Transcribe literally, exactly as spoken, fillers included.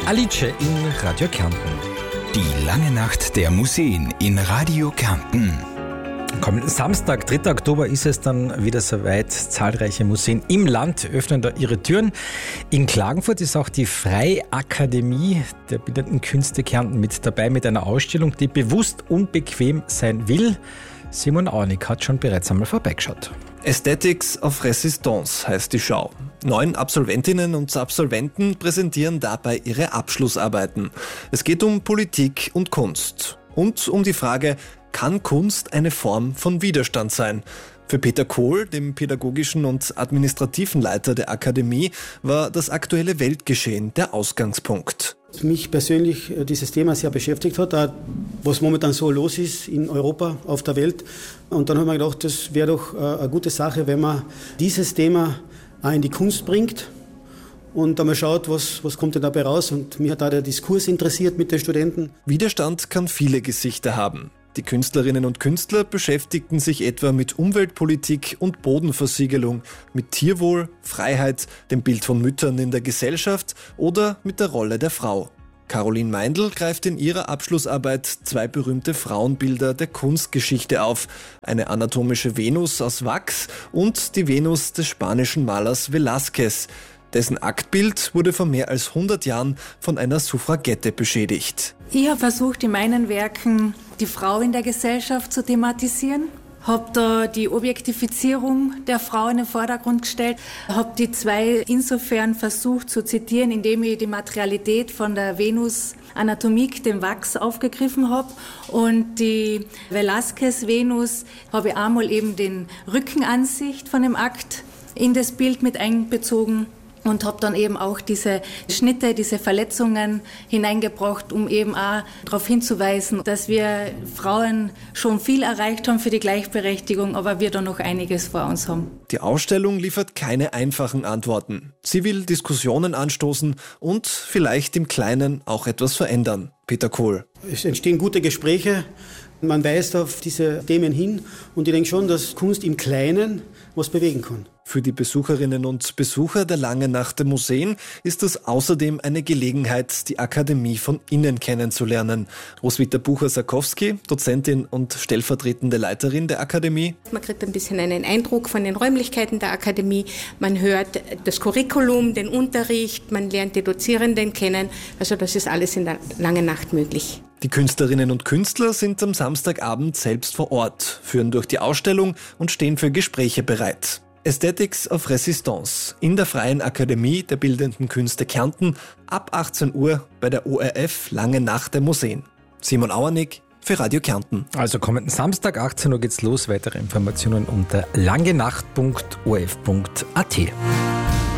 Alice in Radio Kärnten. Die lange Nacht der Museen in Radio Kärnten. Kommenden Samstag, dritter Oktober, ist es dann wieder soweit. Zahlreiche Museen im Land öffnen da ihre Türen. In Klagenfurt ist auch die Freiakademie der Bildenden Künste Kärnten mit dabei mit einer Ausstellung, die bewusst unbequem sein will. Simon Auernick hat schon bereits einmal vorbeigeschaut. Aesthetics of Resistance heißt die Schau. Neun Absolventinnen und Absolventen präsentieren dabei ihre Abschlussarbeiten. Es geht um Politik und Kunst. Und um die Frage, kann Kunst eine Form von Widerstand sein? Für Peter Kohl, dem pädagogischen und administrativen Leiter der Akademie, war das aktuelle Weltgeschehen der Ausgangspunkt. Mich persönlich dieses Thema sehr beschäftigt hat, auch was momentan so los ist in Europa, auf der Welt. Und dann haben wir gedacht, das wäre doch eine gute Sache, wenn man dieses Thema auch in die Kunst bringt und dann mal schaut, was, was kommt denn dabei raus. Und mich hat auch der Diskurs interessiert mit den Studenten. Widerstand kann viele Gesichter haben. Die Künstlerinnen und Künstler beschäftigten sich etwa mit Umweltpolitik und Bodenversiegelung, mit Tierwohl, Freiheit, dem Bild von Müttern in der Gesellschaft oder mit der Rolle der Frau. Caroline Meindl greift in ihrer Abschlussarbeit zwei berühmte Frauenbilder der Kunstgeschichte auf. Eine anatomische Venus aus Wachs und die Venus des spanischen Malers Velázquez. Dessen Aktbild wurde vor mehr als hundert Jahren von einer Suffragette beschädigt. Ich habe versucht, in meinen Werken die Frau in der Gesellschaft zu thematisieren. Habe da die Objektifizierung der Frau in den Vordergrund gestellt. Habe die zwei insofern versucht zu zitieren, indem ich die Materialität von der Venus Anatomik, dem Wachs, aufgegriffen habe. Und die Velázquez-Venus habe ich einmal eben den Rückenansicht von dem Akt in das Bild mit einbezogen. Und habe dann eben auch diese Schnitte, diese Verletzungen hineingebracht, um eben auch darauf hinzuweisen, dass wir Frauen schon viel erreicht haben für die Gleichberechtigung, aber wir da noch einiges vor uns haben. Die Ausstellung liefert keine einfachen Antworten. Sie will Diskussionen anstoßen und vielleicht im Kleinen auch etwas verändern. Peter Kohl. Es entstehen gute Gespräche. Man weist auf diese Themen hin und ich denke schon, dass Kunst im Kleinen was bewegen kann. Für die Besucherinnen und Besucher der Langen Nacht der Museen ist es außerdem eine Gelegenheit, die Akademie von innen kennenzulernen. Roswitha Bucher-Sarkowski, Dozentin und stellvertretende Leiterin der Akademie. Man kriegt ein bisschen einen Eindruck von den Räumlichkeiten der Akademie. Man hört das Curriculum, den Unterricht, man lernt die Dozierenden kennen. Also das ist alles in der Langen Nacht möglich. Die Künstlerinnen und Künstler sind am Samstagabend selbst vor Ort, führen durch die Ausstellung und stehen für Gespräche bereit. Aesthetics of Resistance in der Freien Akademie der Bildenden Künste Kärnten ab achtzehn Uhr bei der O R F Lange Nacht der Museen. Simon Auernick für Radio Kärnten. Also kommenden Samstag, achtzehn Uhr geht's los. Weitere Informationen unter langenacht punkt o r f punkt a t.